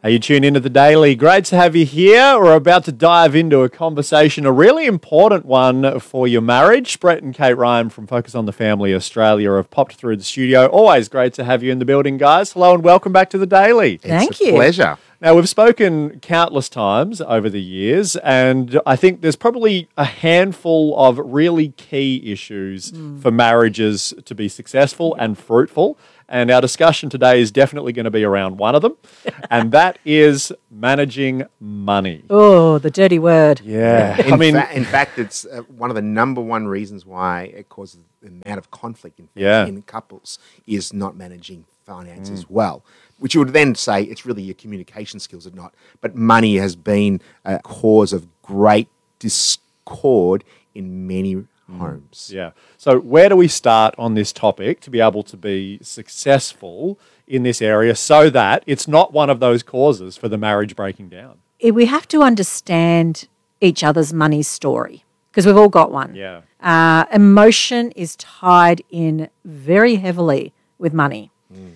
Hey, you tune into The Daily. Great to have you here. We're about to dive into a conversation, a really important one for your marriage. Brett and Kate Ryan from Focus on the Family Australia have popped through the studio. Always great to have you in the building, guys. Hello and welcome back to The Daily. Thank you. It's a pleasure. Now, we've spoken countless times over the years, and I think there's probably a handful of really key issues for marriages to be successful and fruitful. And our discussion today is definitely going to be around one of them, and that is managing money. Oh, the dirty word. Yeah. In fact, it's one of the number one reasons why it causes the amount of conflict in couples is not managing finances well. Which you would then say it's really your communication skills or not. But money has been a cause of great discord in many homes. Yeah. So where do we start on this topic to be able to be successful in this area so that it's not one of those causes for the marriage breaking down? We have to understand each other's money story because we've all got one. Yeah. Emotion is tied in very heavily with money.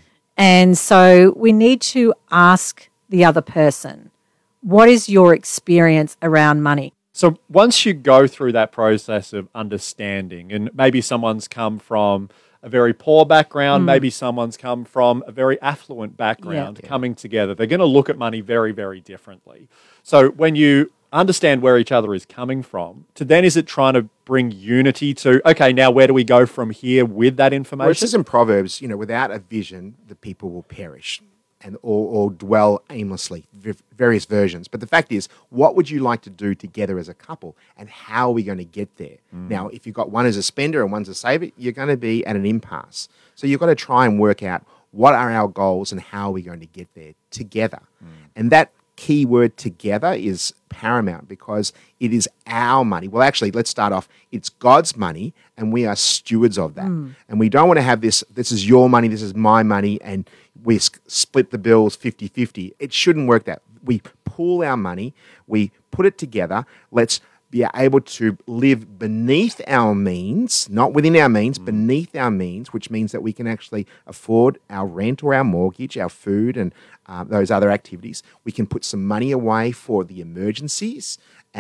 And so we need to ask the other person, what is your experience around money? So once you go through that process of understanding, and maybe someone's come from a very poor background, maybe someone's come from a very affluent background, coming together, they're going to look at money very, very differently. So when you understand where each other is coming from, to then is it trying to bring unity to, okay, now where do we go from here with that information? Well, it says in Proverbs, without a vision, the people will perish and or dwell aimlessly, various versions. But the fact is, what would you like to do together as a couple, and how are we going to get there? Now, if you've got one as a spender and one's a saver, you're going to be at an impasse. So you've got to try and work out what are our goals and how are we going to get there together. And that key word together is paramount because it is our money. Well, actually, let's start off. It's God's money and we are stewards of that. And we don't want to have this is your money, this is my money, and we split the bills 50-50. It shouldn't work that. We pool our money, we put it together. Let's be able to live beneath our means, not within our means, beneath our means, which means that we can actually afford our rent or our mortgage, our food, and those other activities. We can put some money away for the emergencies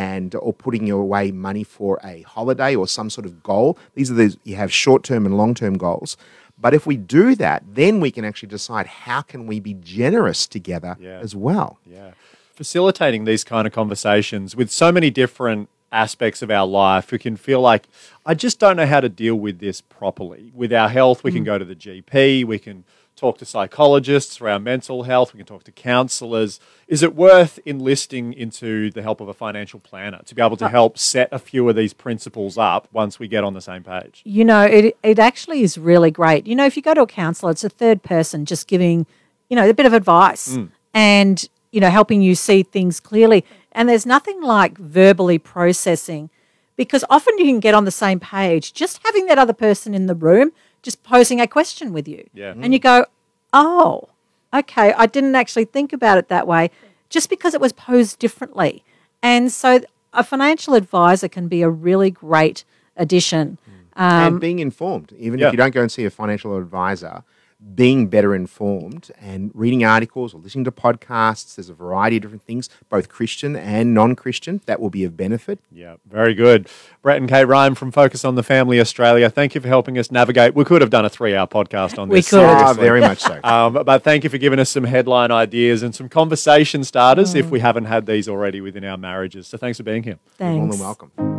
or putting away money for a holiday or some sort of goal. These are you have short-term and long-term goals. But if we do that, then we can actually decide how can we be generous together as well. Yeah. Facilitating these kind of conversations with so many different aspects of our life, we can feel like, I just don't know how to deal with this properly. With our health, we can go to the GP, we can talk to psychologists for our mental health, we can talk to counsellors. Is it worth enlisting into the help of a financial planner to be able to help set a few of these principles up once we get on the same page? It actually is really great. If you go to a counsellor, it's a third person just giving, a bit of advice and, helping you see things clearly. And there's nothing like verbally processing because often you can get on the same page just having that other person in the room just posing a question with you. Yeah. And you go, oh, okay, I didn't actually think about it that way just because it was posed differently. And so a financial advisor can be a really great addition. And being informed, even if you don't go and see a financial advisor, being better informed and reading articles or listening to podcasts. There's a variety of different things, both Christian and non-Christian, that will be of benefit. Yeah, very good. Brett and Kate Ryan from Focus on the Family Australia, thank you for helping us navigate. We could have done a 3-hour podcast on this. We could. Seriously. Very much so. But thank you for giving us some headline ideas and some conversation starters if we haven't had these already within our marriages. So thanks for being here. Thanks. You're more than welcome.